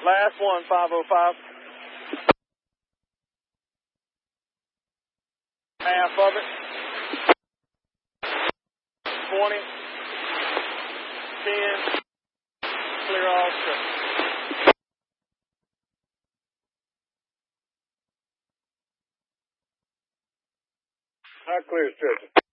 Last one, 505. Half of it. 20. 10. Clear all stretch. Not clear stretch.